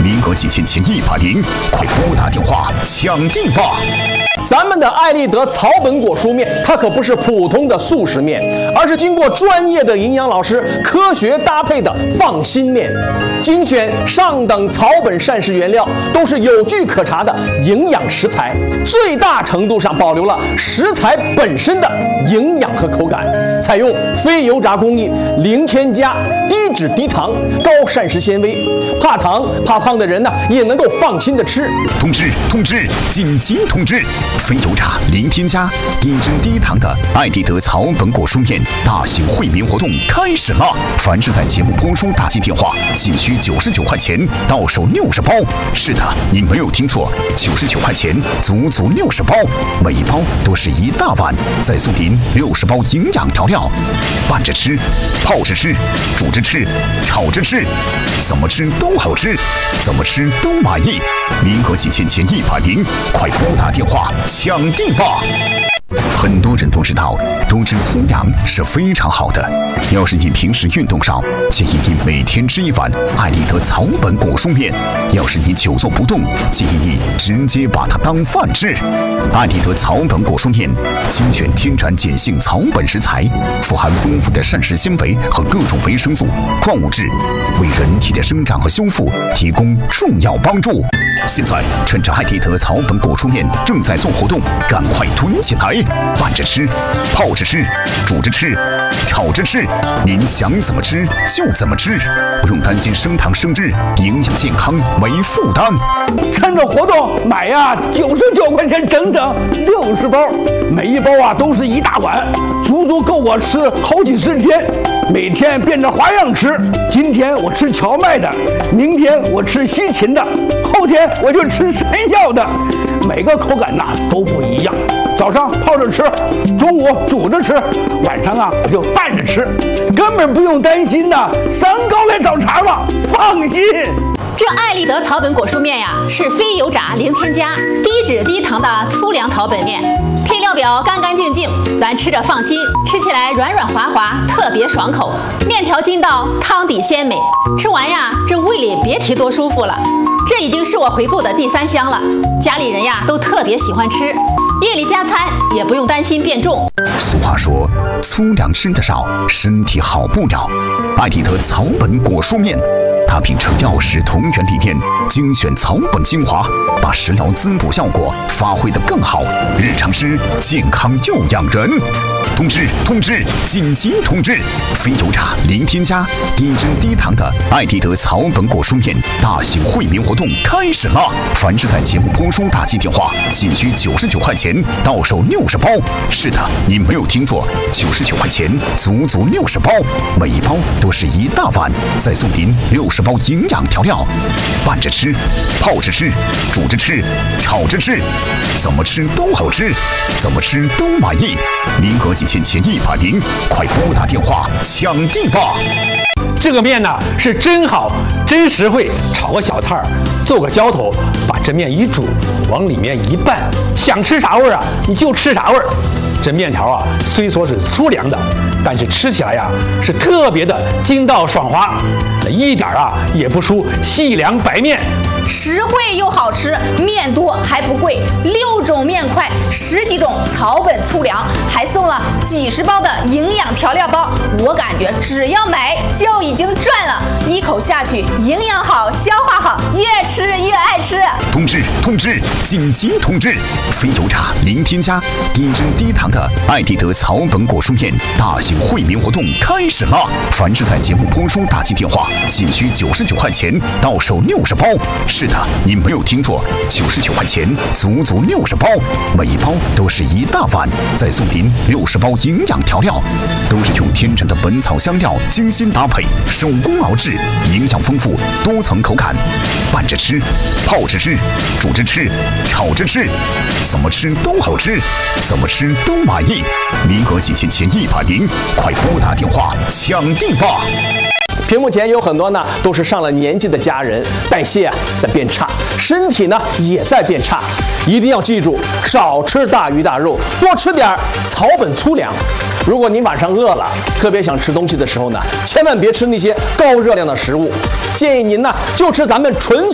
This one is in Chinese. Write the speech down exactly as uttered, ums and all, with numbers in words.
名额仅限前一百名，快拨打电话抢订吧！ 咱们的爱立德草本果蔬面，它可不是普通的速食面，而是经过专业的营养老师科学搭配的放心面，精选上等草本膳食原料，都是有据可查的营养食材，最大程度上保留了食材本身的营养和口感，采用非油炸工艺，零添加，低脂低糖，高膳食纤维，怕糖怕胖的人呢也能够放心的吃。 通知通知，紧急通知！非油炸、零添加、低脂低糖的爱立德草本果蔬面大型惠民活动开始了！凡是在节目播出打进电话，仅需九十九块钱，到手六十包。是的，你没有听错，九十九块钱，足足六十包，每一包都是一大碗，再送您六十包营养调料，拌着吃、泡着吃、煮着吃、炒着吃，怎么吃都好吃，怎么吃都满意。名额仅限前一百名，快拨打电话抢订吧！很多人都知道，多吃粗粮是非常好的。要是你平时运动少，建议你每天吃一碗爱立德草本果蔬面；要是你久坐不动，建议你直接把它当饭吃。爱立德草本果蔬面精选天然碱性草本食材，富含丰富的膳食纤维和各种维生素、矿物质，为人体的生长和修复提供重要帮助。现在趁着爱立德草本果蔬面正在做活动，赶快囤起来，拌着吃、泡着吃、煮着吃、炒着吃，您想怎么吃就怎么吃，不用担心升糖升脂，营养健康没负担。 趁着活动买呀，九十九块钱整整六十包，每一包啊都是一大碗，足足够我吃好几十天。每天变着花样吃，今天我吃荞麦的，明天我吃西芹的，后天我就吃山药的，每个口感呐都不一样。早上泡着吃，中午煮着吃，晚上啊我就拌着吃，根本不用担心呐三高来找茬了，放心。 这爱立德草本果蔬面呀，是非油炸、零添加、低脂低糖的粗粮草本面，配料表干干净净，咱吃着放心，吃起来软软滑滑，特别爽口。面条筋道，汤底鲜美，吃完呀，这胃里别提多舒服了。这已经是我回购的第三箱了，家里人呀都特别喜欢吃，夜里加餐也不用担心变重。 俗话说，粗粮吃得少，身体好不了。爱立德草本果蔬面，它秉承药食同源理念，精选草本精华，把食疗滋补效果发挥得更好，日常吃健康又养人。通知通知，紧急通知！非油炸、零添加、低脂低糖的爱立德草本果蔬面大型惠民活动开始了！凡是在节目播出打进电话，仅需九十九块钱，到手六十包。是的，你没有听错，九十九块钱，足足六十包，每一包都是一大碗，再送您六十包营养调料，拌着吃、泡着吃、煮着吃、炒着吃，怎么吃都好吃，怎么吃都满意。名额仅限前一百名，快拨打电话抢订吧！ 这个面呢是真好，真实惠，炒个小菜儿，做个浇头，把这面一煮，往里面一拌，想吃啥味儿啊你就吃啥味儿。这面条啊虽说是粗粮的，但是吃起来呀是特别的筋道爽滑，那一点啊也不输细粮白面。 实惠又好吃，面多还不贵，六种面块，十几种草本粗粮，还送了几十包的营养调料包。我感觉只要买就已经赚了，一口下去，营养好，消化好，越吃越爱吃。 通知通知，紧急通知！非油炸、零添加、低脂低糖的爱立德草本果蔬面大型惠民活动开始了！凡是在节目播出打进电话，仅需九十九块钱，到手六十包。是的，你没有听错，九十九块钱，足足六十包，每一包都是一大碗，再送您六十包营养调料，都是用天然的本草香料精心搭配，手工熬制，营养丰富，多层口感，拌着吃、泡着吃、煮着吃、炒着吃，怎么吃都好吃，怎么吃都满意。名额仅限前一百名，快拨打电话抢订吧！ 屏幕前有很多呢，都是上了年纪的家人，代谢啊在变差，身体呢也在变差，一定要记住，少吃大鱼大肉，多吃点草本粗粮。如果您晚上饿了，特别想吃东西的时候呢，千万别吃那些高热量的食物，建议您呢就吃咱们纯